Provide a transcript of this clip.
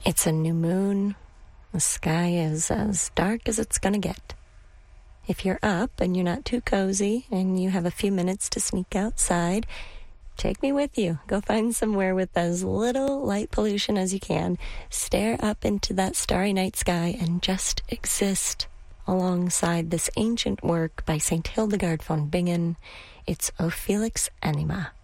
It's a new moon. The sky is as dark as it's gonna get. If you're up and you're not too cozy and you have a few minutes to sneak outside, take me with you. Go find somewhere with as little light pollution as you can. Stare up into that starry night sky and just exist alongside this ancient work by St. Hildegard von Bingen. It's O Felix Anima.